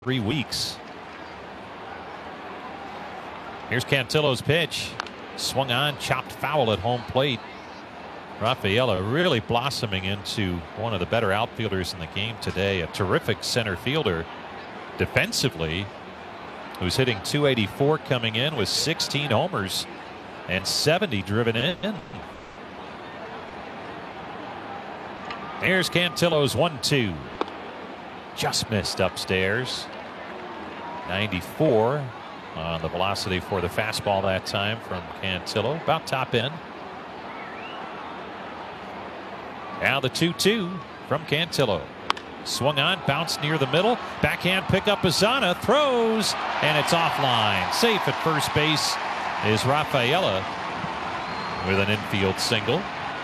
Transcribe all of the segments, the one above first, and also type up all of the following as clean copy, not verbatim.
3 weeks. Here's Cantillo's pitch. Swung on, chopped foul at home plate. Rafaela really blossoming into one of the better outfielders in the game today. A terrific center fielder defensively, who's hitting .284 coming in with 16 homers and 70 driven in. There's Cantillo's 1-2. Just missed upstairs. 94 on the velocity for the fastball that time from Cantillo. About top end. Now the 2-2 from Cantillo. Swung on, bounced near the middle. Backhand pickup. Bazana throws, and it's offline. Safe at first base is Rafaela with an infield single.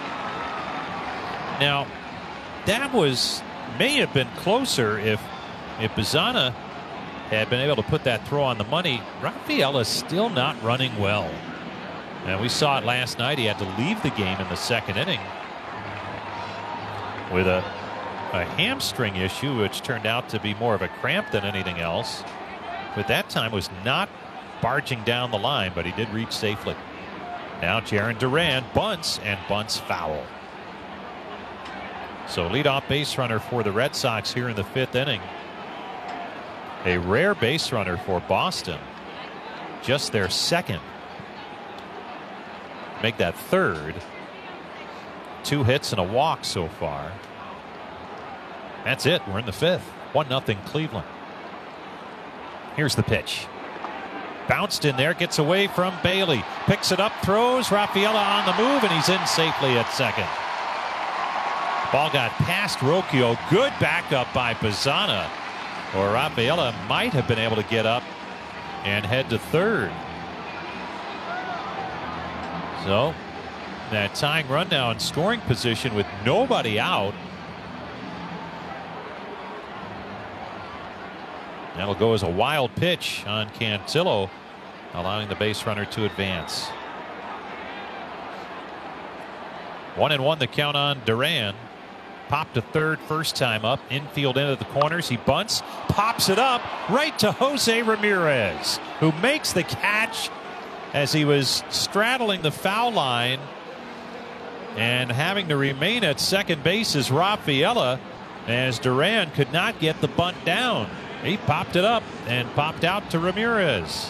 Now, that may have been closer if Bazana had been able to put that throw on the money. Rafaela's still not running well. And we saw it last night. He had to leave the game in the second inning with a hamstring issue, which turned out to be more of a cramp than anything else. But that time was not barging down the line, but he did reach safely. Now Jarren Duran bunts, and bunts foul. So leadoff base runner for the Red Sox here in the fifth inning. A rare base runner for Boston. Just their second. Make that third. 2 hits and a walk so far. That's it. We're in the fifth. 1-0 Cleveland. Here's the pitch. Bounced in there, gets away from Bailey. Picks it up, throws. Rafaela on the move, and he's in safely at second. Ball got past Rocchio. Good backup by Bazana. Or Rafaela might have been able to get up and head to third. So that tying run now in scoring position with nobody out. That'll go as a wild pitch on Cantillo, allowing the base runner to advance. 1-1 the count on Duran. Popped to third first time up. Infield into the corners. He bunts. Pops it up right to Jose Ramirez, who makes the catch as he was straddling the foul line. And having to remain at second base is Rafaela, as Duran could not get the bunt down. He popped it up and popped out to Ramirez.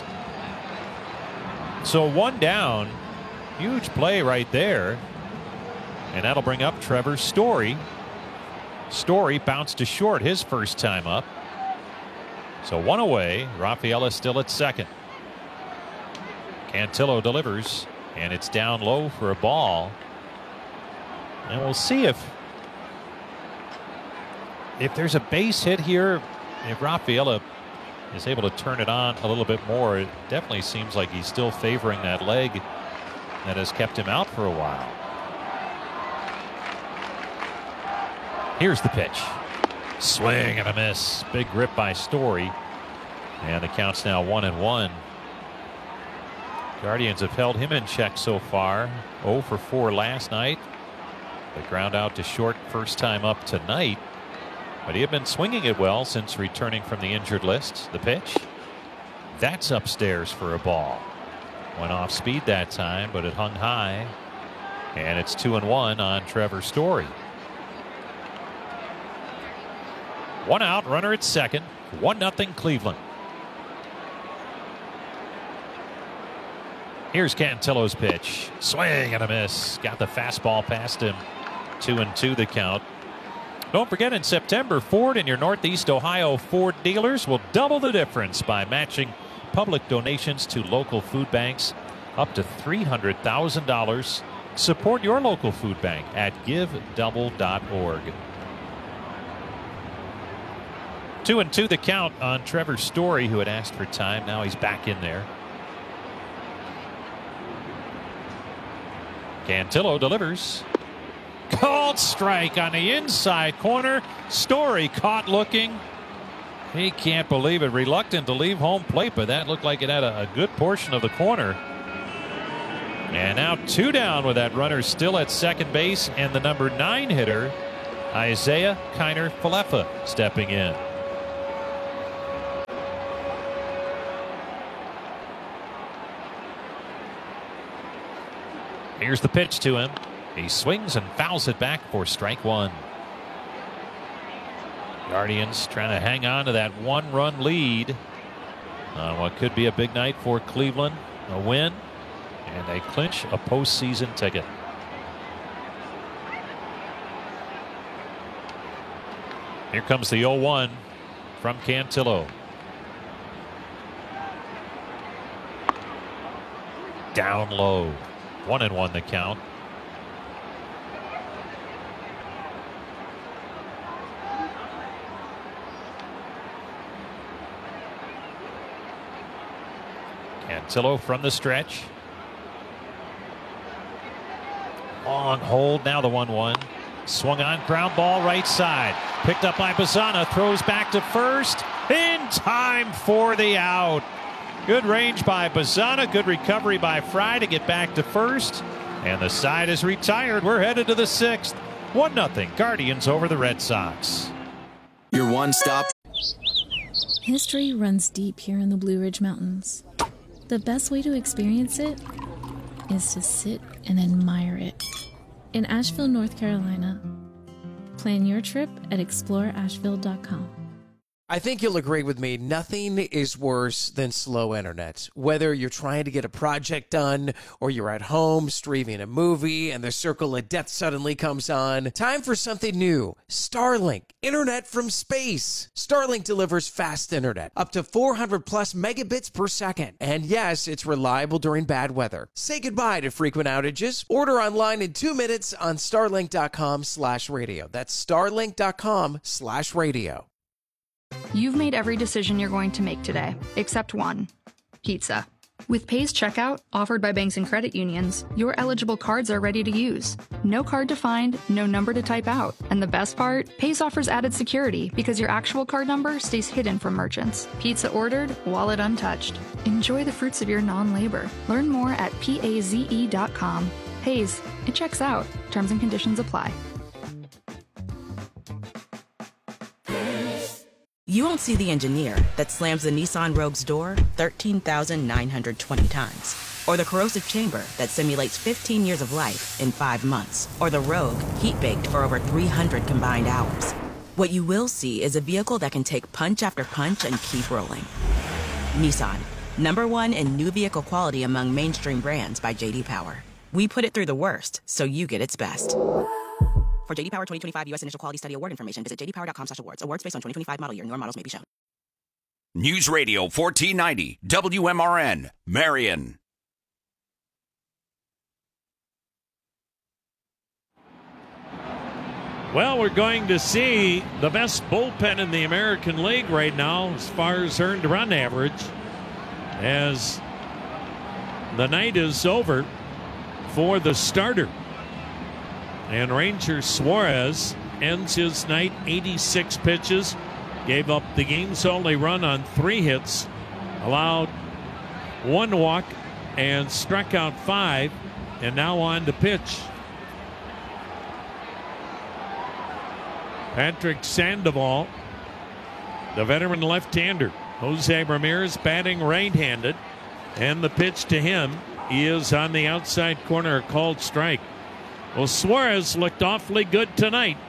So 1 down. Huge play right there. And that'll bring up Trevor Story. Story bounced to short his first time up. So 1 away. Rafaela still at second. Cantillo delivers, and it's down low for a ball. And we'll see if there's a base hit here. If Rafaela is able to turn it on a little bit more, it definitely seems like he's still favoring that leg that has kept him out for a while. Here's the pitch. Swing and a miss. Big grip by Story. And the count's now 1-1. Guardians have held him in check so far. 0 for 4 last night. The ground out to short first time up tonight. But he had been swinging it well since returning from the injured list. The pitch. That's upstairs for a ball. Went off speed that time, but it hung high. And it's 2-1 on Trevor Story. 1 out, runner at second. 1-0 Cleveland. Here's Cantillo's pitch. Swing and a miss. Got the fastball past him. 2-2 the count. Don't forget, in September, Ford and your Northeast Ohio Ford dealers will double the difference by matching public donations to local food banks up to $300,000. Support your local food bank at givedouble.org. 2-2 the count on Trevor Story, who had asked for time. Now he's back in there. Cantillo delivers. Called strike on the inside corner. Story caught looking. He can't believe it. Reluctant to leave home plate, but that looked like it had a good portion of the corner. And now 2 down with that runner still at second base, and the number 9 hitter, Isaiah Kiner Falefa, stepping in. Here's the pitch to him. He swings and fouls it back for strike one. Guardians trying to hang on to that 1-run lead. What could be a big night for Cleveland. A win, and they clinch a postseason ticket. Here comes the 0-1 from Cantillo. Down low. 1-1 the count. Cantillo from the stretch. Long hold. Now the 1-1. Swung on, ground ball right side. Picked up by Bazzana. Throws back to first. In time for the out. Good range by Bazzana. Good recovery by Fry to get back to first. And the side is retired. We're headed to the 6th. 1-0 Guardians over the Red Sox. Your one stop. History runs deep here in the Blue Ridge Mountains. The best way to experience it is to sit and admire it. In Asheville, North Carolina. Plan your trip at exploreasheville.com. I think you'll agree with me, nothing is worse than slow internet. Whether you're trying to get a project done or you're at home streaming a movie and the circle of death suddenly comes on, time for something new. Starlink, internet from space. Starlink delivers fast internet, up to 400 plus megabits per second. And yes, it's reliable during bad weather. Say goodbye to frequent outages. Order online in 2 minutes on starlink.com/radio. That's starlink.com/radio. You've made every decision you're going to make today, except one: pizza. With Pay's Checkout, offered by banks and credit unions, your eligible cards are ready to use. No card to find, no number to type out. And the best part? Pay's offers added security because your actual card number stays hidden from merchants. Pizza ordered, wallet untouched. Enjoy the fruits of your non-labor. Learn more at paze.com. Pay's, it checks out. Terms and conditions apply. You won't see the engineer that slams the Nissan Rogue's door 13,920 times. Or the corrosive chamber that simulates 15 years of life in 5 months. Or the Rogue heat-baked for over 300 combined hours. What you will see is a vehicle that can take punch after punch and keep rolling. Nissan, #1 in new vehicle quality among mainstream brands by J.D. Power. We put it through the worst, so you get its best. For J.D. Power 2025 U.S. Initial Quality Study Award information, visit jdpower.com/awards. Awards based on 2025 model year. Newer models may be shown. News Radio 1490 WMRN, Marion. Well, we're going to see the best bullpen in the American League right now as far as earned run average, as the night is over for the starter. And Ranger Suarez ends his night 86 pitches, gave up the game's only run on 3 hits, allowed 1 walk, and struck out 5, and now on to pitch. Patrick Sandoval, the veteran left-hander. Jose Ramirez batting right-handed, and the pitch to him is on the outside corner, a called strike. Well, Suarez looked awfully good tonight.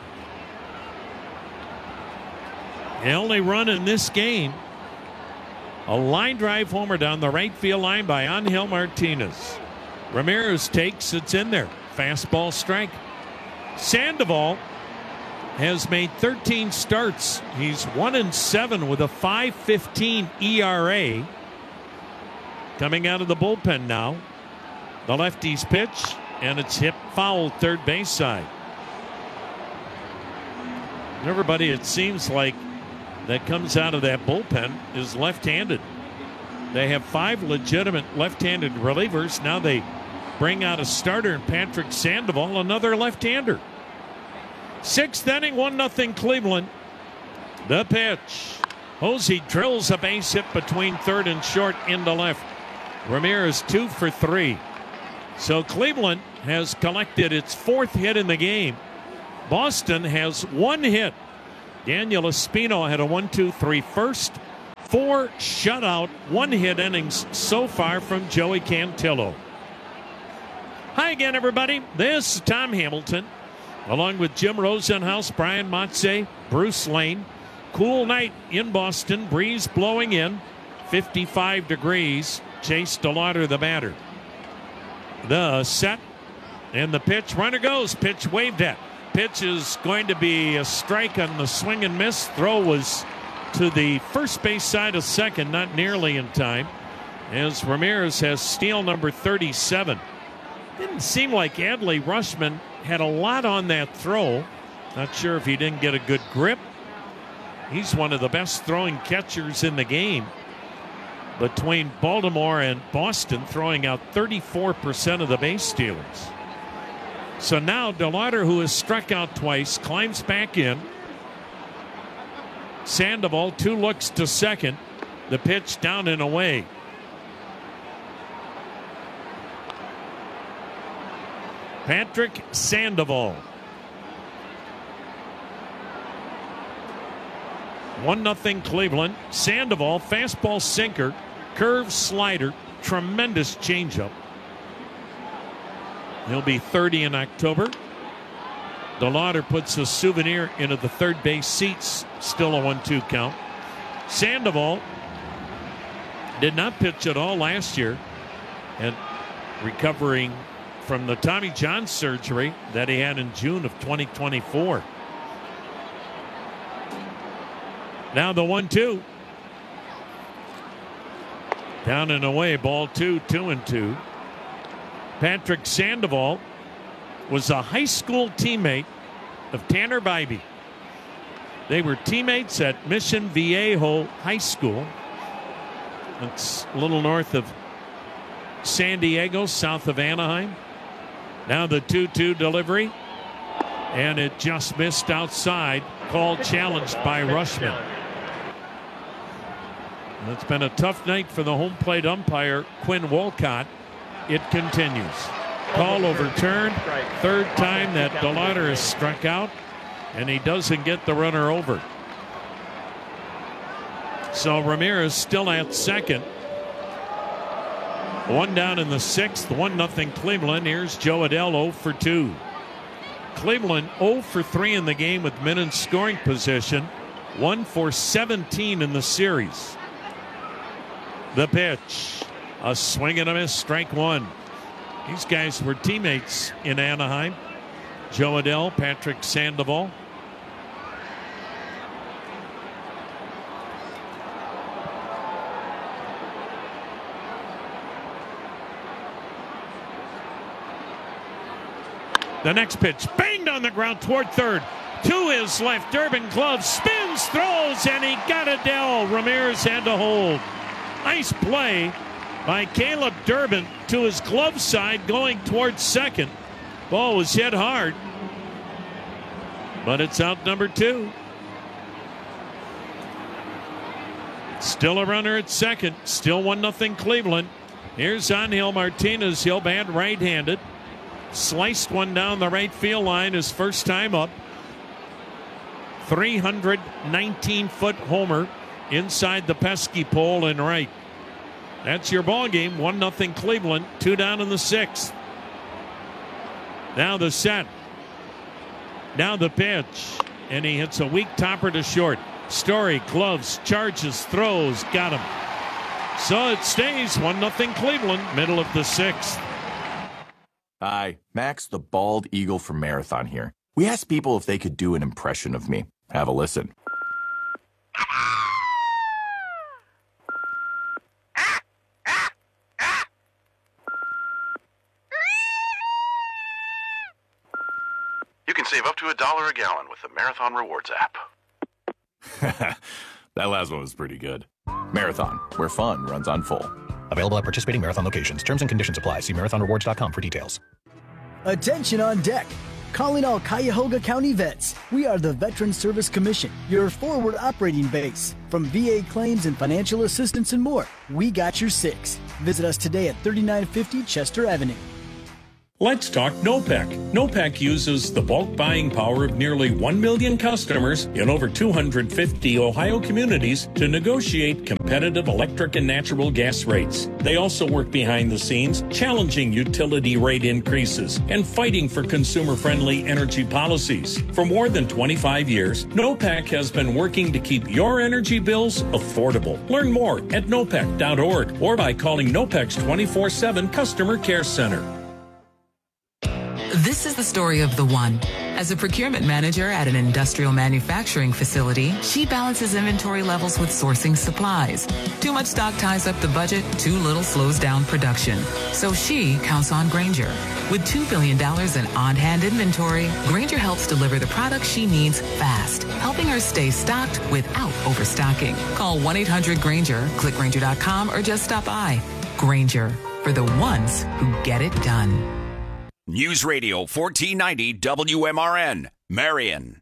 The only run in this game, a line drive homer down the right field line by Angel Martinez. Ramirez takes, it's in there. Fastball strike. Sandoval has made 13 starts. He's 1-7 with a 5.15 ERA. Coming out of the bullpen now. The lefty's pitch, and it's hit foul third base side. Everybody, it seems like, that comes out of that bullpen is left-handed. They have 5 legitimate left-handed relievers. Now they bring out a starter in Patrick Sandoval, another left-hander. 6th inning, 1-0 Cleveland. The pitch. Hosey drills a base hit between third and short into left. Ramirez 2 for 3. So Cleveland has collected its 4th hit in the game. Boston has 1 hit. Daniel Espino had a 1-2-3 first. 4 shutout, 1 hit innings so far from Joey Cantillo. Hi again, everybody. This is Tom Hamilton, along with Jim Rosenhaus, Brian Motze, Bruce Lane. Cool night in Boston. Breeze blowing in. 55 degrees. Chase DeLauder, the batter. The set and the pitch. Runner goes. Pitch waved at. Pitch is going to be a strike on the swing and miss. Throw was to the first base side of second, not nearly in time, as Ramirez has steal number 37. Didn't seem like Adley Rutschman had a lot on that throw. Not sure if he didn't get a good grip. He's one of the best throwing catchers in the game. Between Baltimore and Boston, throwing out 34% of the base stealers. So now DeLauder, who has struck out twice, climbs back in. Sandoval, 2 looks to second. The pitch down and away. Patrick Sandoval. 1-0 Cleveland. Sandoval, fastball sinker, curve slider, tremendous changeup. He'll be 30 in October. DeLauder puts a souvenir into the third base seats. Still a 1-2 count. Sandoval did not pitch at all last year, and recovering from the Tommy John surgery that he had in June of 2024. Now the 1-2. Down and away, ball 2, 2-2. Patrick Sandoval was a high school teammate of Tanner Bybee. They were teammates at Mission Viejo High School. It's a little north of San Diego, south of Anaheim. Now the 2-2 delivery. And it just missed outside. Called challenged by Rutschman. And it's been a tough night for the home plate umpire, Quinn Wolcott. It continues. Call overturned. Third time that DeLauder is struck out, and he doesn't get the runner over. So Ramirez still at second. 1 down in the 6th. 1-0 Cleveland. Here's Joe Adell 0 for 2. Cleveland 0 for 3 in the game with men in scoring position. 1 for 17 in the series. The pitch. A swing and a miss, strike 1. These guys were teammates in Anaheim. Joe Adell, Patrick Sandoval. The next pitch, banged on the ground toward third. To his left, Durbin glove, spins, throws, and he got Adell. Ramirez had to hold. Nice play by Caleb Durbin to his glove side going towards second. Ball was hit hard, but it's out number 2. Still a runner at second. Still 1-0 Cleveland. Here's Angel Martinez. He'll bat right-handed. Sliced one down the right field line his first time up. 319-foot homer inside the pesky pole and right. That's your ball game. 1-0 Cleveland. 2 down in the 6th. Now the set. Now the pitch. And he hits a weak topper to short. Story, gloves, charges, throws, got him. So it stays 1-0 Cleveland, middle of the 6th. Hi, Max the Bald Eagle from Marathon here. We asked people if they could do an impression of me. Have a listen. You can save up to $1 a gallon with the Marathon Rewards app. That last one was pretty good. Marathon, where fun runs on full. Available at participating Marathon locations. Terms and conditions apply. See marathonrewards.com for details. Attention on deck. Calling all Cuyahoga County vets. We are the Veterans Service Commission, your forward operating base. From VA claims and financial assistance and more, we got your 6. Visit us today at 3950 Chester Avenue. Let's talk NOPEC. NOPEC uses the bulk buying power of nearly 1 million customers in over 250 Ohio communities to negotiate competitive electric and natural gas rates. They also work behind the scenes, challenging utility rate increases and fighting for consumer-friendly energy policies. For more than 25 years, NOPEC has been working to keep your energy bills affordable. Learn more at nopec.org or by calling NOPEC's 24/7 Customer Care Center. This is the story of the one. As a procurement manager at an industrial manufacturing facility, she balances inventory levels with sourcing supplies. Too much stock ties up the budget, too little slows down production. So she counts on Grainger. With $2 billion in on-hand inventory, Grainger helps deliver the products she needs fast, helping her stay stocked without overstocking. Call 1-800-GRAINGER, click Grainger.com, or just stop by. Grainger, for the ones who get it done. News Radio 1490 WMRN, Marion.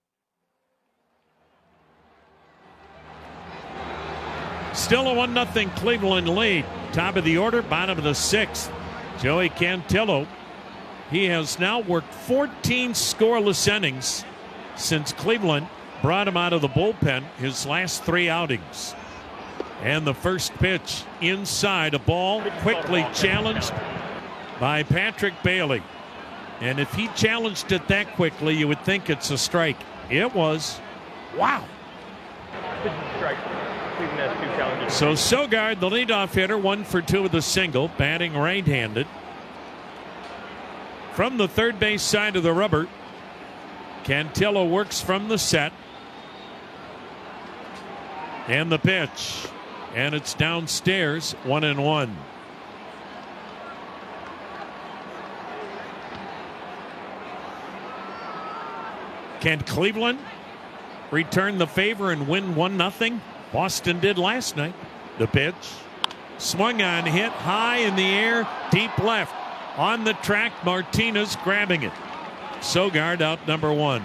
Still a 1-0 Cleveland lead. Top of the order, bottom of the 6th. Joey Cantillo. He has now worked 14 scoreless innings since Cleveland brought him out of the bullpen his last 3 outings. And the first pitch inside, a ball quickly challenged by Patrick Bailey. And if he challenged it that quickly, you would think it's a strike. It was. Wow. So Sogard, the leadoff hitter, 1 for 2 with a single, batting right-handed. From the third base side of the rubber, Cantillo works from the set. And the pitch. And it's downstairs, 1-1. Can Cleveland return the favor and win 1-0? Boston did last night. The pitch. Swung on, hit high in the air, deep left. On the track, Martinez grabbing it. Sogard out number 1.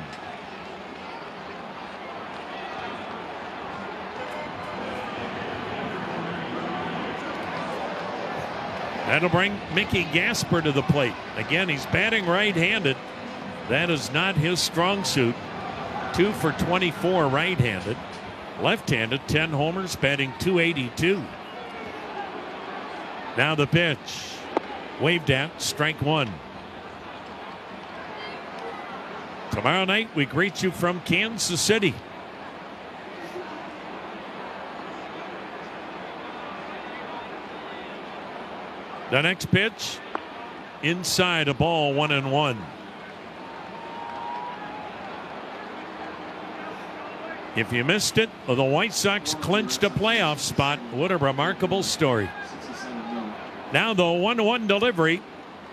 That'll bring Mickey Gasper to the plate. Again, he's batting right-handed. That is not his strong suit. 2 for 24 right-handed. Left-handed, 10 homers, batting .282. Now the pitch. Waved at, strike 1. Tomorrow night, we greet you from Kansas City. The next pitch, inside, a ball, 1-1. If you missed it, the White Sox clinched a playoff spot. What a remarkable story. Now the 1-1 delivery.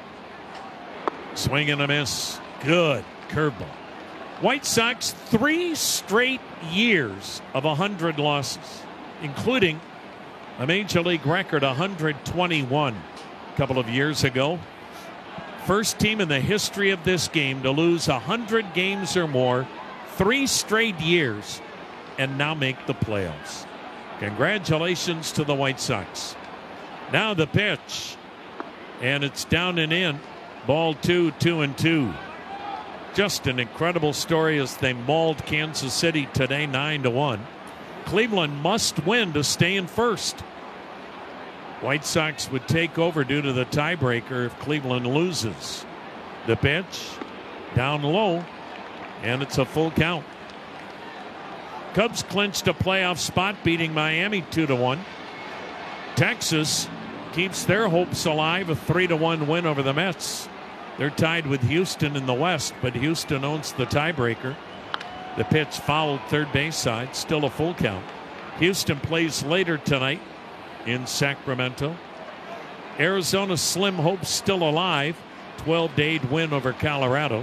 Swing and a miss. Good curveball. White Sox 3 straight years of 100 losses, including a Major League record 121 a couple of years ago. First team in the history of this game to lose 100 games or more 3 straight years and now make the playoffs. Congratulations to the White Sox. Now the pitch, and it's down and in. Ball 2, 2-2. Just an incredible story as they mauled Kansas City today 9-1. Cleveland must win to stay in first. White Sox would take over due to the tiebreaker if Cleveland loses. The pitch, down low, and it's a full count. Cubs clinched a playoff spot, beating Miami 2-1. Texas keeps their hopes alive, a 3-1 win over the Mets. They're tied with Houston in the West, but Houston owns the tiebreaker. The pitch fouled third base side, still a full count. Houston plays later tonight in Sacramento. Arizona slim hopes still alive, 12-8 win over Colorado.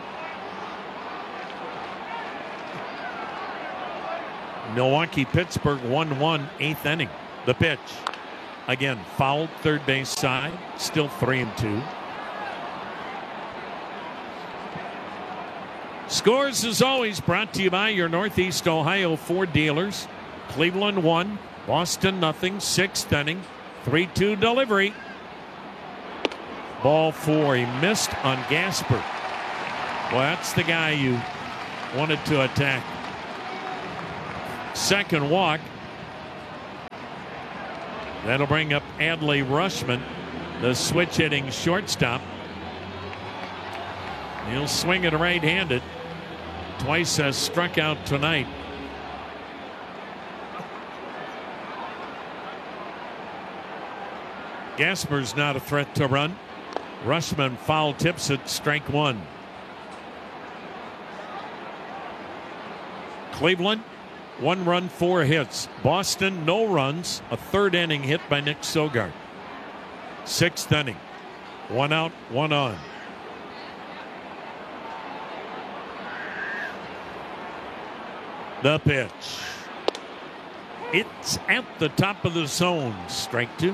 Milwaukee, Pittsburgh 1-1, 8th inning. The pitch. Again, fouled third base side. Still 3-2. Scores, as always, brought to you by your Northeast Ohio Ford dealers. Cleveland 1, Boston 0, 6th inning. 3-2 delivery. Ball 4. He missed on Gasper. Well, that's the guy you wanted to attack. Second walk. That'll bring up Adley Rutschman, the switch-hitting shortstop. He'll swing it right-handed. Twice has struck out tonight. Gasper's not a threat to run. Rutschman foul tips it, strike one. Cleveland, 1 run, 4 hits. Boston, no runs. A third inning hit by Nick Sogard. 6th inning. 1 out, 1 on. The pitch. It's at the top of the zone. Strike 2.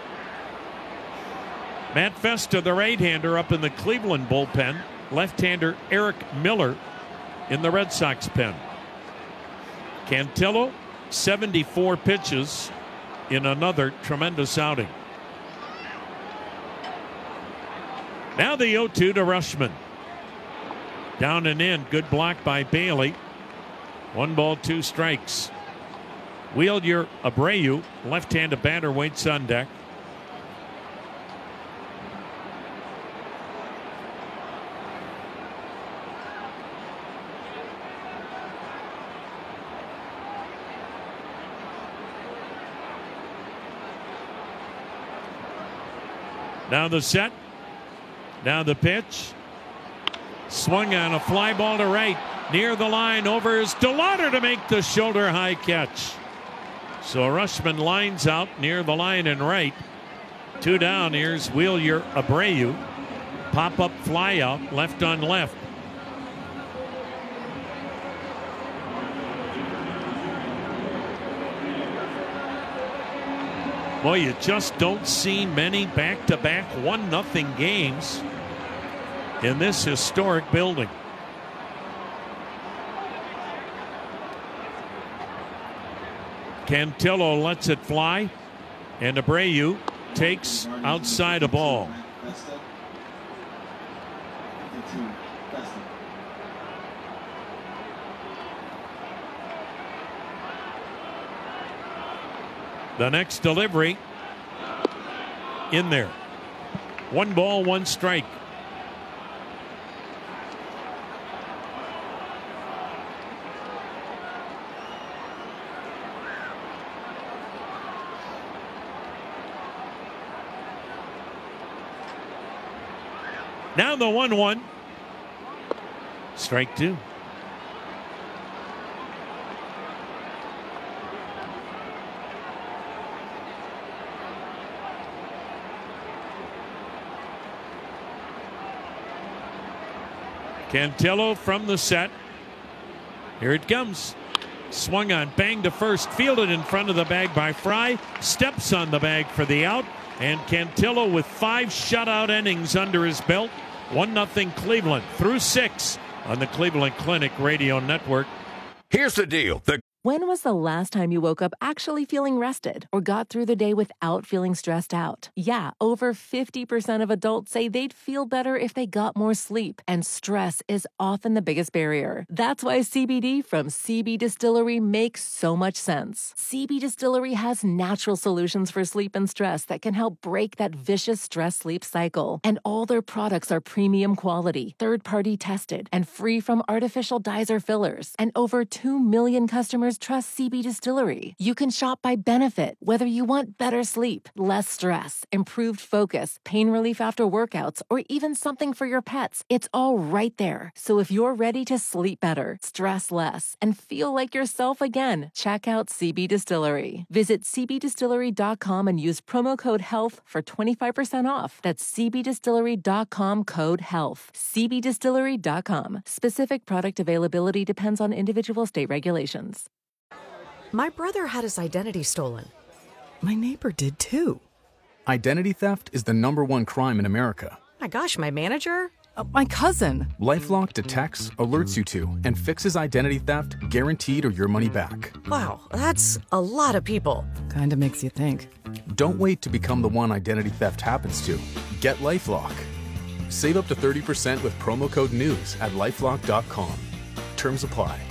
Matt Festa, the right-hander, up in the Cleveland bullpen. Left-hander Eric Miller in the Red Sox pen. Cantillo, 74 pitches in another tremendous outing. Now the 0-2 to Rutschman. Down and in. Good block by Bailey. 1 ball, 2 strikes. Wheeler Abreu, left-handed batter, waits on deck. Now the set. Now the pitch. Swung on a fly ball to right. Near the line, over is DeLauder to make the shoulder high catch. So Rutschman lines out near the line and right. 2 down. Here's Wheeler Abreu. Pop up fly out, left on left. Boy, you just don't see many back-to-back 1-0 games in this historic building. Cantillo lets it fly, and Abreu takes outside a ball. The next delivery in there. 1 ball, 1 strike. Now the 1-1. Strike 2. Cantillo from the set. Here it comes. Swung on, banged to first, fielded in front of the bag by Fry. Steps on the bag for the out. And Cantillo with 5 shutout innings under his belt. 1-0 Cleveland through 6 on the Cleveland Clinic Radio Network. Here's the deal. When was the last time you woke up actually feeling rested or got through the day without feeling stressed out? Yeah, over 50% of adults say they'd feel better if they got more sleep, and stress is often the biggest barrier. That's why CBD from CB Distillery makes so much sense. CB Distillery has natural solutions for sleep and stress that can help break that vicious stress-sleep cycle. And all their products are premium quality, third-party tested, and free from artificial dyes or fillers. And over 2 million customers trust CB Distillery. You can shop by benefit, whether you want better sleep, less stress, improved focus, pain relief after workouts, or even something for your pets. It's all right there. So if you're ready to sleep better, stress less, and feel like yourself again, check out CB Distillery. Visit cbdistillery.com and use promo code HEALTH for 25% off. That's cbdistillery.com, code HEALTH. cbdistillery.com. Specific product availability depends on individual state regulations. My brother had his identity stolen. My neighbor did too. Identity theft is the #1 crime in America. My gosh, my manager? My cousin. LifeLock detects, alerts you to, and fixes identity theft guaranteed or your money back. Wow, that's a lot of people. Kinda makes you think. Don't wait to become the one identity theft happens to. get LifeLock. Save up to 30% with promo code NEWS at LifeLock.com. Terms apply.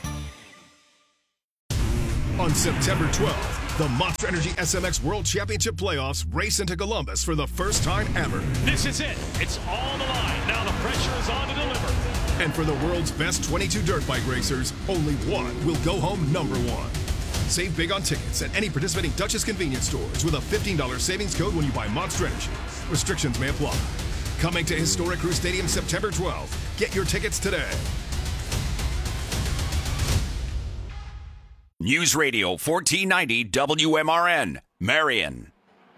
On September 12th, the Monster Energy SMX World Championship Playoffs race into Columbus for the first time ever. This is it. It's all the line. Now the pressure is on to deliver. And for the world's best 22 dirt bike racers, only one will go home #1. Save big on tickets at any participating Dutchess convenience stores with a $15 savings code when you buy Monster Energy. Restrictions may apply. Coming to Historic Crew Stadium September 12th. Get your tickets today. News Radio 1490 WMRN, Marion.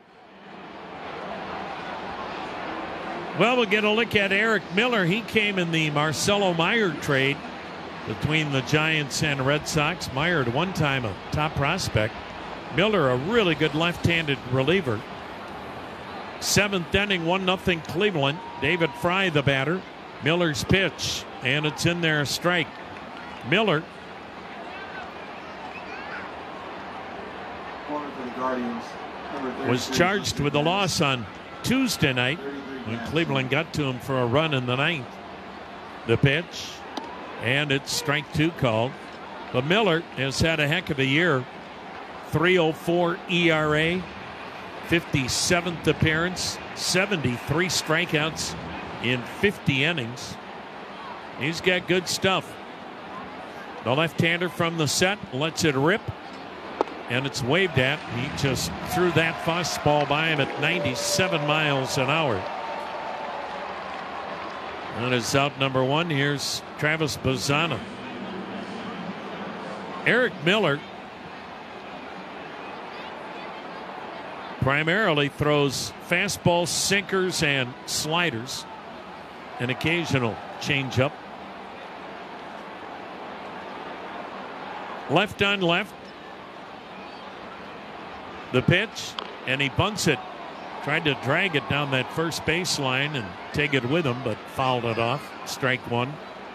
Well, we'll get a look at Eric Miller. He came in the Marcelo Meyer trade between the Giants and Red Sox. Meyer at one time a top prospect. Miller, a really good left-handed reliever. 7th inning, 1-0 Cleveland. David Fry the batter. Miller's pitch, and it's in there, a strike. Miller was charged with a loss on Tuesday night when Cleveland got to him for a run in the 9th. The pitch, and it's strike 2 called. But Miller has had a heck of a year. 3.04 ERA, 57th appearance, 73 strikeouts in 50 innings. He's got good stuff. The left-hander from the set lets it rip, and it's waved at. He just threw that fastball by him at 97 miles an hour. That is out number 1. Here's Travis Bazzana. Eric Miller primarily throws fastballs, sinkers, and sliders. An occasional changeup. Left on left. The pitch, and he bunts it. Tried to drag it down that first baseline and take it with him, but fouled it off. Strike 1.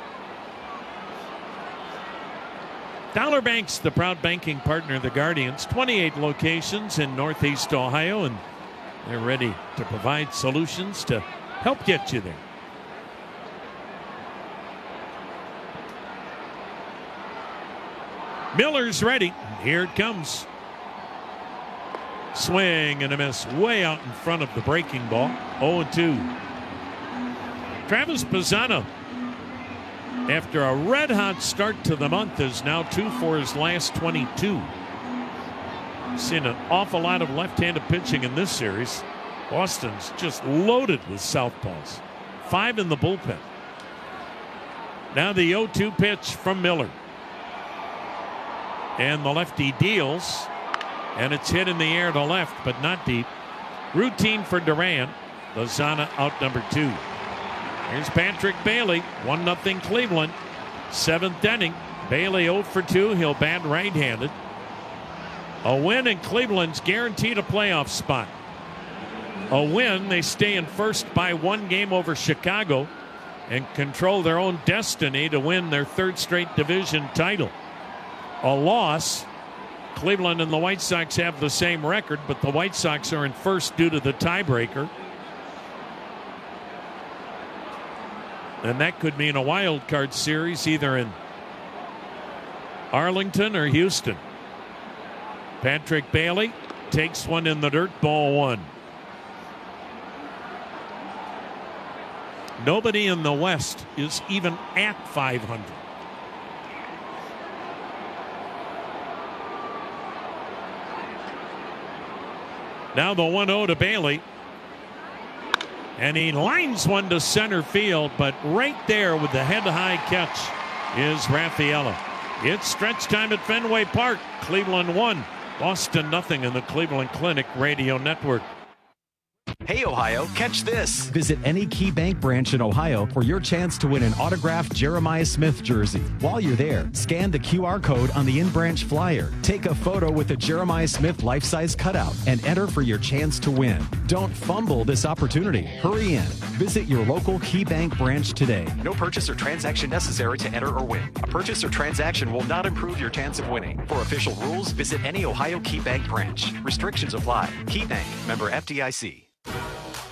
Dollar Bank's the proud banking partner of the Guardians. 28 locations in Northeast Ohio, and they're ready to provide solutions to help get you there. Miller's ready. Here it comes. Swing and a miss way out in front of the breaking ball. 0-2. Travis Bazzana, after a red-hot start to the month, is now 2 for his last 22. Seen an awful lot of left-handed pitching in this series. Boston's just loaded with southpaws. 5 in the bullpen. Now the 0-2 pitch from Miller. And the lefty deals. And it's hit in the air to left, but not deep. Routine for Duran. Bazzana out number 2. Here's Patrick Bailey. 1-0 Cleveland. 7th inning. Bailey 0 for 2. He'll bat right-handed. A win in Cleveland's guaranteed a playoff spot. A win, they stay in first by 1 game over Chicago and control their own destiny to win their 3rd straight division title. A loss, Cleveland and the White Sox have the same record, but the White Sox are in first due to the tiebreaker. And that could mean a wild card series either in Arlington or Houston. Patrick Bailey takes one in the dirt, ball 1. Nobody in the West is even at 500. Now the 1-0 to Bailey. And he lines one to center field, but right there with the head-high catch is Raffaella. It's stretch time at Fenway Park. Cleveland 1, Boston 0 in the Cleveland Clinic Radio Network. Hey, Ohio, catch this. Visit any Key Bank branch in Ohio for your chance to win an autographed Jeremiah Smith jersey. While you're there, scan the QR code on the in-branch flyer. Take a photo with a Jeremiah Smith life-size cutout and enter for your chance to win. Don't fumble this opportunity. Hurry in. Visit your local Key Bank branch today. No purchase or transaction necessary to enter or win. A purchase or transaction will not improve your chance of winning. For official rules, visit any Ohio Key Bank branch. Restrictions apply. Key Bank, member FDIC.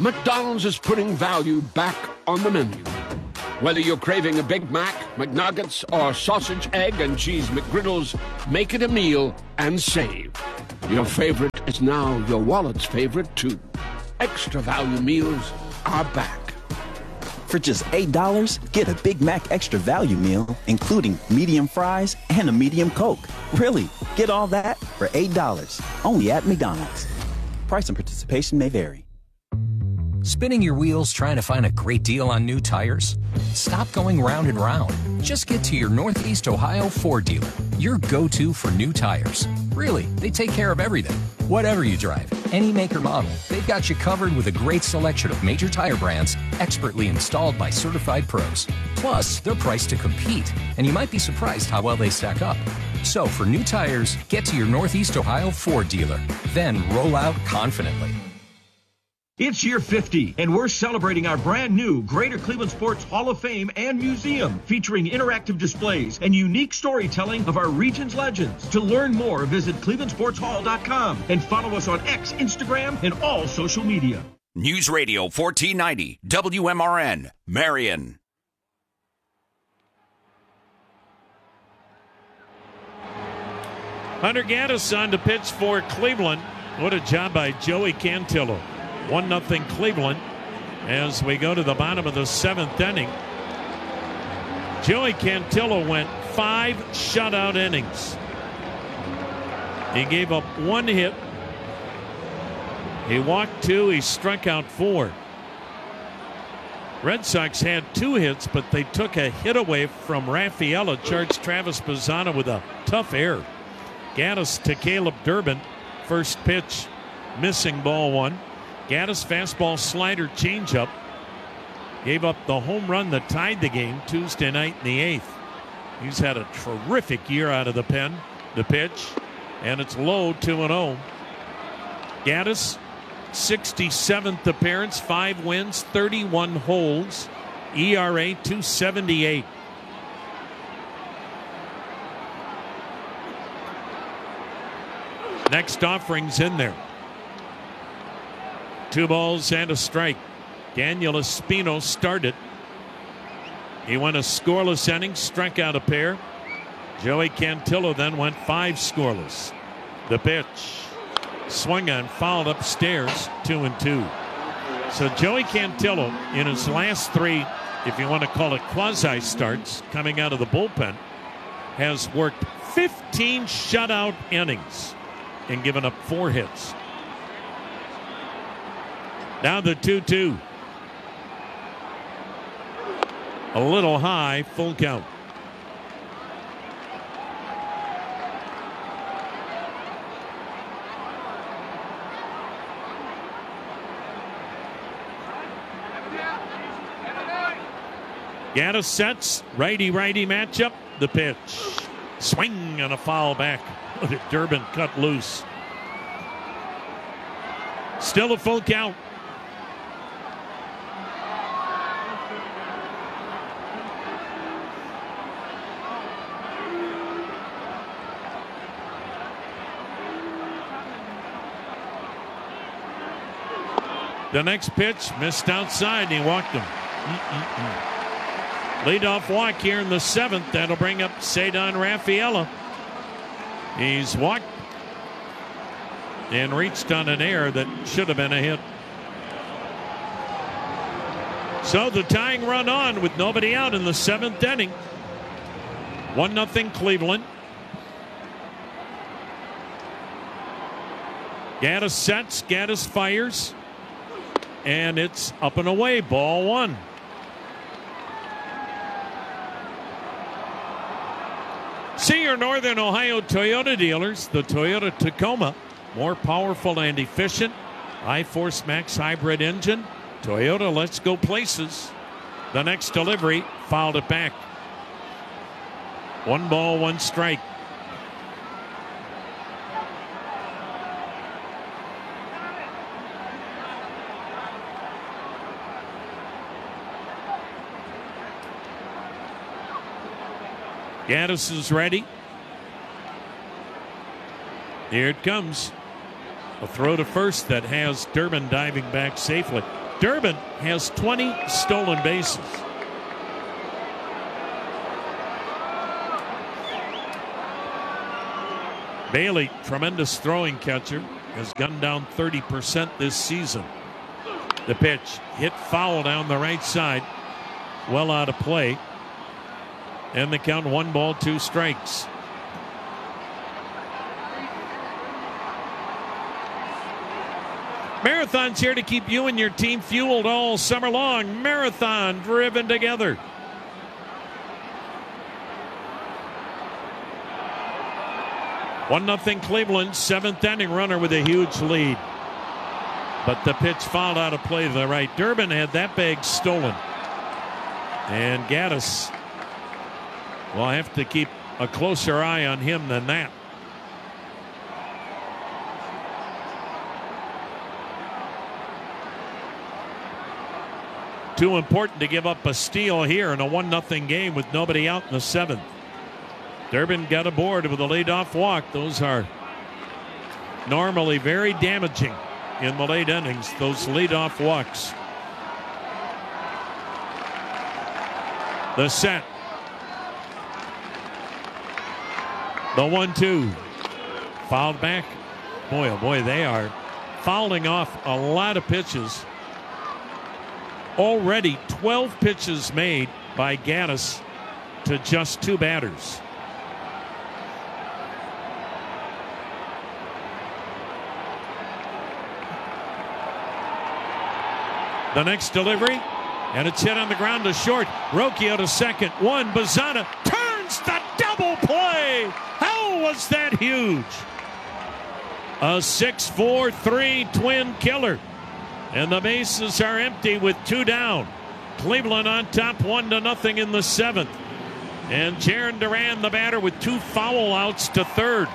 McDonald's is putting value back on the menu. Whether you're craving a Big Mac, McNuggets, or sausage, egg, and cheese McGriddles, make it a meal and save. Your favorite is now your wallet's favorite, too. Extra value meals are back. For just $8, get a Big Mac Extra Value Meal, including medium fries and a medium Coke. Really, get all that for $8, only at McDonald's. Price and participation may vary. Spinning your wheels trying to find a great deal on new tires? Stop going round and round. Just get to your Northeast Ohio Ford dealer, your go-to for new tires. Really, they take care of everything. Whatever you drive, any make or model, they've got you covered with a great selection of major tire brands expertly installed by certified pros. Plus, they're priced to compete, and you might be surprised how well they stack up. So for new tires, get to your Northeast Ohio Ford dealer, then roll out confidently. It's year 50, and we're celebrating our brand new Greater Cleveland Sports Hall of Fame and Museum, featuring interactive displays and unique storytelling of our region's legends. To learn more, visit clevelandsportshall.com and follow us on X, Instagram, and all social media. News Radio 1490 WMRN, Marion. Hunter Gaddis on to pitch for Cleveland. What a job by Joey Cantillo. 1-0 Cleveland as we go to the bottom of the 7th inning. Joey Cantillo went 5 shutout innings. He gave up 1 hit. He walked 2. He struck out 4. Red Sox had 2 hits, but they took a hit away from Rafaela, charged Travis Bazzana with a tough error. Gaddis to Caleb Durbin. First pitch, missing, ball 1. Gaddis fastball, slider, changeup. Gave up the home run that tied the game Tuesday night in the 8th. He's had a terrific year out of the pen. The pitch, and it's low, 2-0. Gaddis, 67th appearance, 5 wins, 31 holds, ERA 2.78. Next offering's in there. 2 balls and a strike. Daniel Espino started. He went a scoreless inning, struck out a pair. Joey Cantillo then went 5 scoreless. The pitch, swung on, fouled upstairs, 2-2. So Joey Cantillo, in his last 3, if you want to call it quasi starts, coming out of the bullpen, has worked 15 shutout innings and given up 4 hits. Now the 2-2. A little high, full count. Gaddis sets, righty-righty matchup. The pitch. Swing and a foul back. Durbin cut loose. Still a full count. The next pitch missed outside, and he walked him. Leadoff walk here in the 7th. That'll bring up Ceddanne Rafaela. He's walked and reached on an error that should have been a hit. So the tying run on with nobody out in the 7th inning. 1-0 Cleveland. Gaddis sets, Gaddis fires. And it's up and away, ball 1. See your Northern Ohio Toyota dealers. The Toyota Tacoma, more powerful and efficient. I-Force Max hybrid engine. Toyota, let's go places. The next delivery, fouled it back. 1 ball, 1 strike. Gaddis is ready. Here it comes. A throw to first that has Durbin diving back safely. Durbin has 20 stolen bases. Bailey, tremendous throwing catcher, has gunned down 30% this season. The pitch hit foul down the right side, well out of play. And the count 1 ball, 2 strikes. Marathon's here to keep you and your team fueled all summer long. Marathon, driven together. One 0 Cleveland, 7th inning, runner with a huge lead. But the pitch fouled out of play to the right. Durbin had that bag stolen. And Gaddis will have to keep a closer eye on him than that. Too important to give up a steal here in a 1-0 game with nobody out in the 7th. Durbin got aboard with a leadoff walk. Those are normally very damaging in the late innings, those leadoff walks. The set. The 1-2. Fouled back. Boy, oh boy, they are fouling off a lot of pitches. Already 12 pitches made by Gaddis to just 2 batters. The next delivery, and it's hit on the ground to short. Rocchio to second. 1. Bazzana turns the double play. How was that huge? A 6-4-3 twin killer. And the bases are empty with 2 down. Cleveland on top 1-0 in the 7th. And Jarren Duran, the batter, with 2 foul outs to third.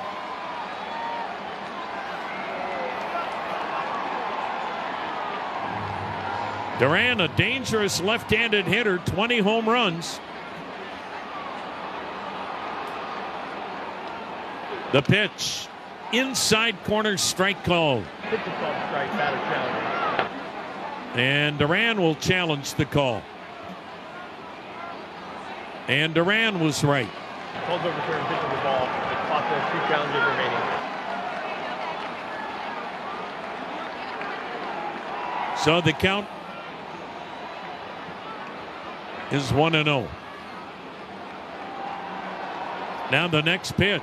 Duran, a dangerous left-handed hitter, 20 home runs. The pitch, inside corner, strike call. Pitch is called strike, batter challenge. And Duran will challenge the call. And Duran was right. Calls overturned, pitching the ball. The clock has 2 challenges remaining. So the count is 1-0. Now the next pitch.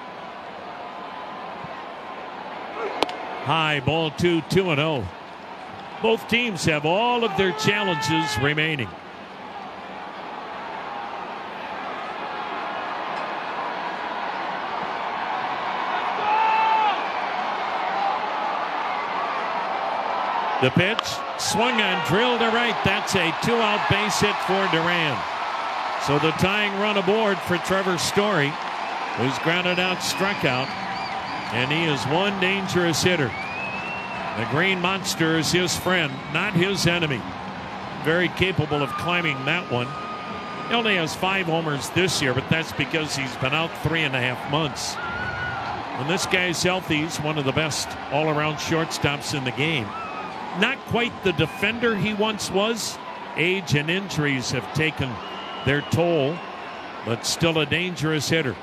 High ball 2, 2-0. Both teams have all of their challenges remaining. The pitch, swung on, drilled to right. That's a 2-out base hit for Duran. So the tying run aboard for Trevor Story, who's grounded out, struck out, and he is one dangerous hitter. The Green Monster is his friend, not his enemy. Very capable of climbing that one. He only has 5 homers this year, but that's because he's been out 3.5 months. When this guy's healthy, he's one of the best all-around shortstops in the game. Not quite the defender he once was. Age and injuries have taken their toll, but still a dangerous hitter.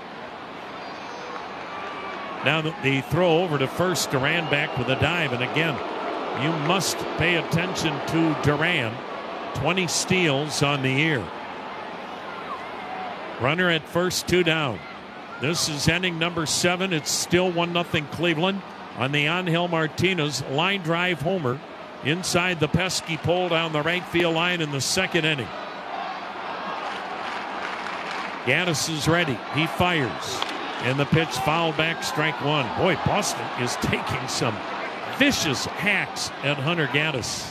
Now the throw over to first, Duran back with a dive. And again, you must pay attention to Duran. 20 steals on the year. Runner at first, 2 down. This is inning number 7. It's still 1-0 Cleveland on the Angel Martinez line drive homer inside the pesky pole down the right field line in the 2nd inning. Gaddis is ready. He fires. And the pitch fouled back, strike 1. Boy, Boston is taking some vicious hacks at Hunter Gaddis.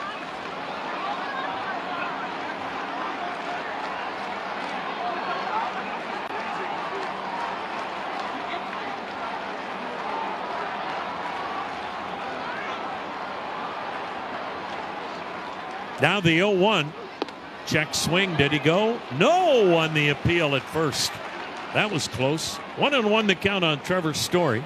Now the 0-1. Check swing. Did he go? No on the appeal at first. That was close. 1-1 the count on Trevor Story.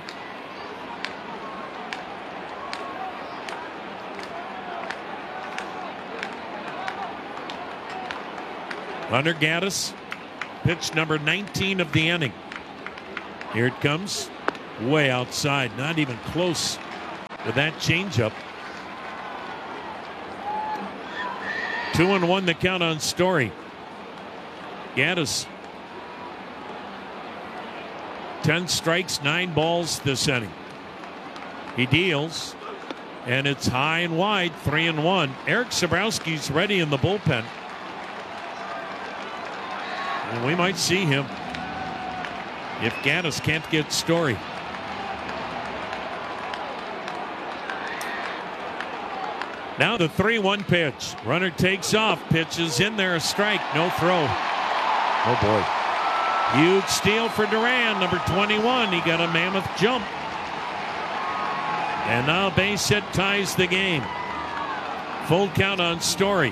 Hunter Gaddis, pitch number 19 of the inning. Here it comes, way outside, not even close with that changeup. 2-1 the count on Story. Gaddis, 10 strikes, 9 balls this inning. He deals, and it's high and wide, 3-1. Eric Sabrowski's ready in the bullpen. And we might see him if Gaddis can't get Story. Now the 3-1 pitch. Runner takes off. Pitch is in there. A strike. No throw. Oh, boy. Huge steal for Duran, number 21. He got a mammoth jump. And now base hit ties the game. Full count on Story.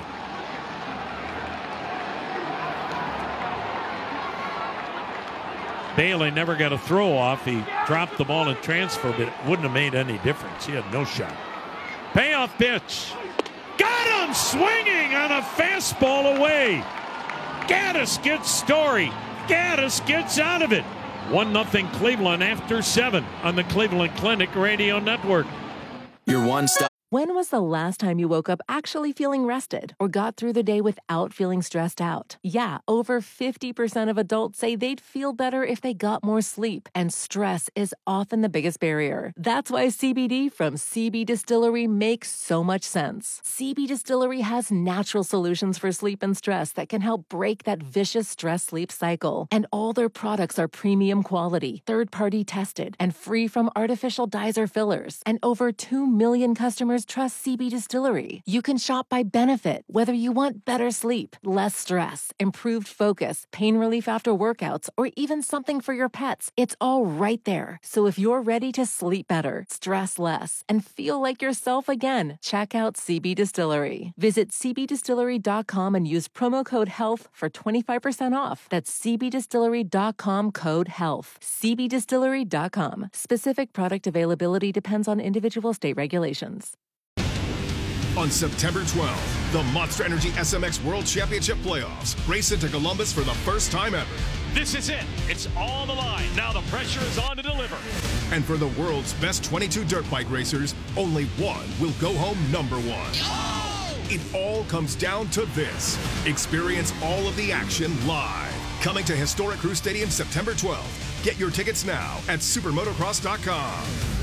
Bailey never got a throw off. He dropped the ball and transfer, but it wouldn't have made any difference. He had no shot. Payoff pitch. Got him swinging on a fastball away. Gaddis gets Story. Gaddis gets out of it. 1-0 Cleveland after 7 on the Cleveland Clinic Radio Network. Your one-stop. When was the last time you woke up actually feeling rested or got through the day without feeling stressed out? Yeah, over 50% of adults say they'd feel better if they got more sleep, and stress is often the biggest barrier. That's why CBD from CB Distillery makes so much sense. CB Distillery has natural solutions for sleep and stress that can help break that vicious stress-sleep cycle. And all their products are premium quality, third-party tested, and free from artificial dyes or fillers. And over 2 million customers trust CB Distillery. You can shop by benefit, whether you want better sleep, less stress, improved focus, pain relief after workouts, or even something for your pets. It's all right there. So if you're ready to sleep better, stress less, and feel like yourself again, check out CB Distillery. Visit cbdistillery.com and use promo code HEALTH for 25% off. That's cbdistillery.com, code HEALTH. cbdistillery.com. Specific product availability depends on individual state regulations. On September 12th, the Monster Energy SMX World Championship Playoffs race into Columbus for the first time ever. This is it. It's on the line. Now the pressure is on to deliver. And for the world's best 22 dirt bike racers, only one will go home number 1. Oh! It all comes down to this. Experience all of the action live. Coming to Historic Crew Stadium September 12th. Get your tickets now at supermotocross.com.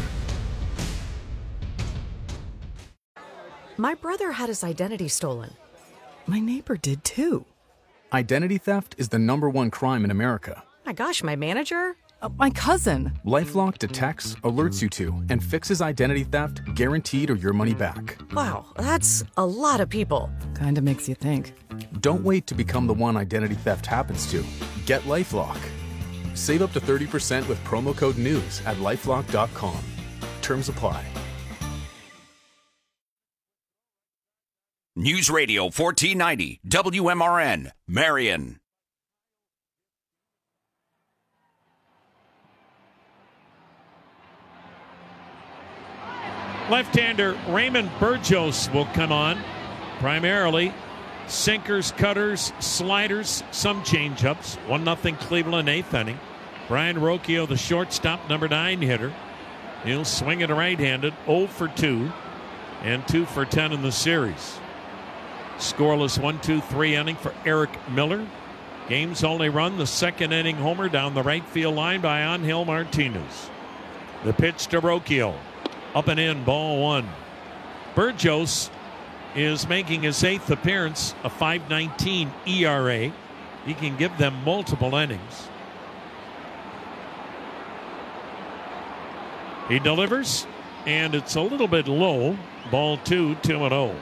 My brother had his identity stolen. My neighbor did too. Identity theft is the #1 crime in America. My gosh, my manager? My cousin. LifeLock detects, alerts you to, and fixes identity theft guaranteed or your money back. Wow, that's a lot of people. Kinda makes you think. Don't wait to become the one identity theft happens to. Get LifeLock. Save up to 30% with promo code NEWS at lifelock.com. Terms apply. News Radio 1490 WMRN, Marion. Left-hander Raymond Burgos will come on. Primarily sinkers, cutters, sliders, some changeups. 1-0 Cleveland, 8th inning. Brian Rocchio, the shortstop, number 9 hitter. He'll swing it right-handed, 0 for 2, and 2 for 10 in the series. Scoreless 1-2-3 inning for Eric Miller. Game's only run, the second inning homer down the right field line by Angel Martinez. The pitch to Rocchio. Up and in, ball 1. Burgos is making his 8th appearance, a .519 ERA. He can give them multiple innings. He delivers, and it's a little bit low. Ball 2, 2-0.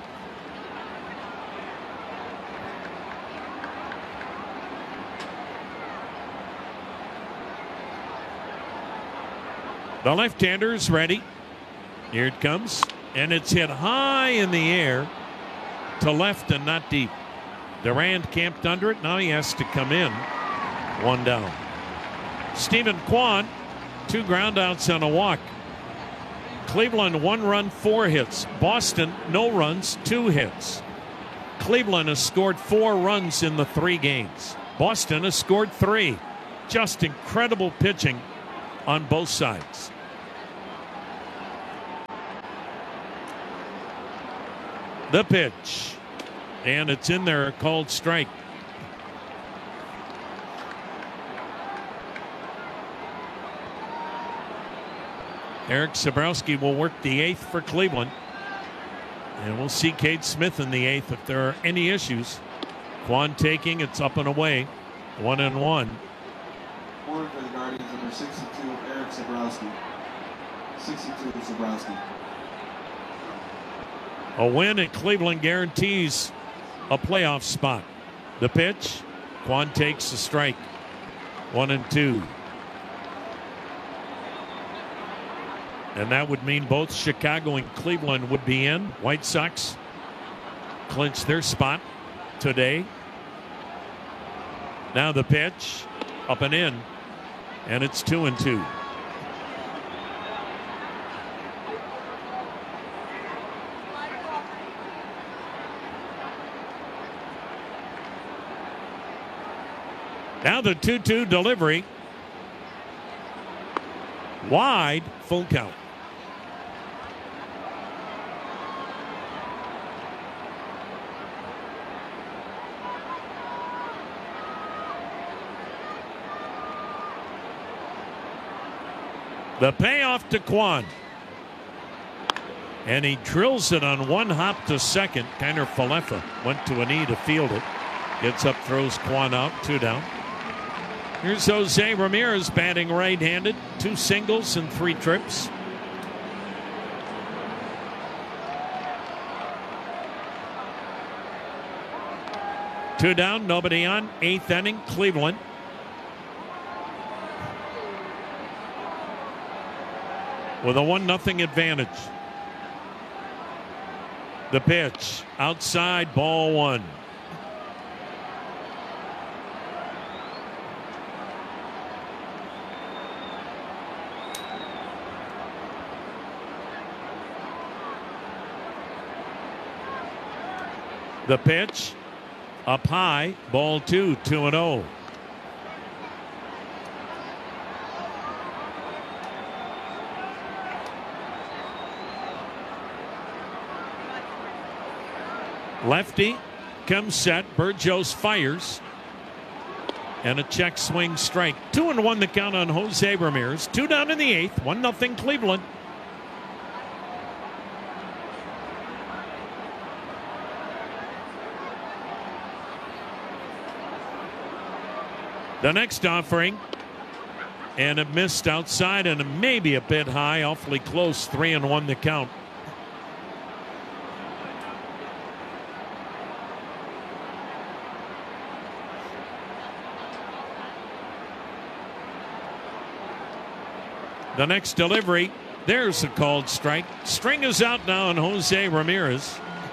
The left-hander's ready. Here it comes. And it's hit high in the air to left and not deep. Durant camped under it. Now he has to come in. 1 down. Stephen Kwan, 2 groundouts and a walk. Cleveland, 1 run, 4 hits. Boston, no runs, 2 hits. Cleveland has scored 4 runs in the 3 games. Boston has scored 3. Just incredible pitching on both sides. The pitch. And it's in there, called strike. Eric Sabrowski will work the 8th for Cleveland. And we'll see Cade Smith in the 8th if there are any issues. Kwan taking, it's up and away. 1-1. Forward for the Guardians, number 62, Eric Sabrowski. 62, Sabrowski. A win at Cleveland guarantees a playoff spot. The pitch, Kwan takes a strike. 1-2. And that would mean both Chicago and Cleveland would be in. White Sox clinch their spot today. Now the pitch, up and in, and it's 2-2. Now the 2-2 delivery. Wide, full count. The payoff to Kwan. And he drills it on one hop to second. Kiner Falefa went to a knee to field it. Gets up, throws Kwan out, 2 down. Here's Jose Ramirez batting right-handed. 2 singles and 3 trips. Two down, nobody on. 8th inning, Cleveland. With a 1-0 advantage. The pitch, outside, ball 1. The pitch, up high, ball 2, 2-0. Lefty comes set. Burgos fires. And a check swing strike. 2-1 the count on Jose Ramirez. 2 down in the 8th. 1-0 Cleveland. The next offering. And it missed outside and maybe a bit high. Awfully close. 3-1 the count. The next delivery, there's a called strike. String is out now on Jose Ramirez.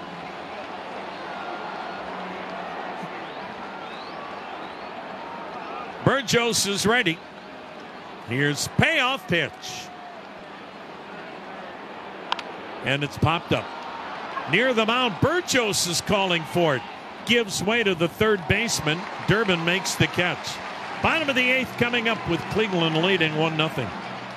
Burgos is ready. Here's payoff pitch. And it's popped up. Near the mound, Burgos is calling for it. Gives way to the third baseman. Durbin makes the catch. Bottom of the 8th coming up with Cleveland leading 1-0.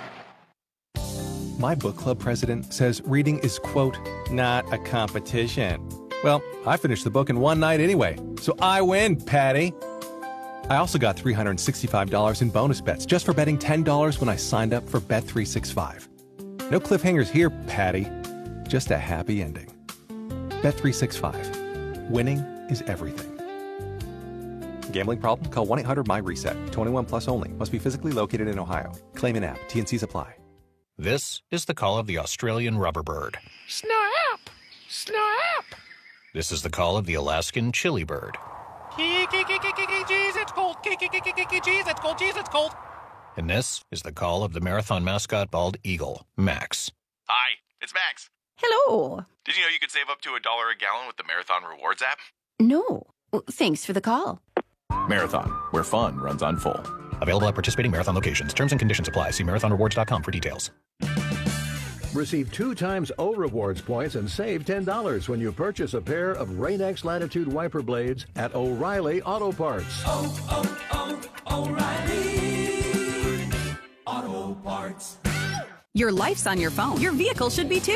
My book club president says reading is, quote, not a competition. Well, I finished the book in one night anyway, so I win, Patty. I also got $365 in bonus bets just for betting $10 when I signed up for Bet365. No cliffhangers here, Patty. Just a happy ending. Bet365. Winning is everything. Gambling problem? Call 1-800-MY-RESET. 21 plus only. Must be physically located in Ohio. Claim in app. T&Cs apply. This is the call of the Australian rubberbird. Snap! Snap! This is the call of the Alaskan chili bird. Jeez, it's cold. Jeez, it's cold. Jeez, it's cold. And this is the call of the marathon mascot bald eagle, Max. Hi, it's Max. Hello. Did you know you could save up to $1 a gallon with the Marathon Rewards app? No. Thanks for the call. Marathon, where fun runs on full. Available at participating marathon locations. Terms and conditions apply. See marathonrewards.com for details. Receive 2 times O Rewards points and save $10 when you purchase a pair of Rain-X Latitude wiper blades at O'Reilly Auto Parts. O'Reilly Auto Parts. Your life's on your phone. Your vehicle should be too.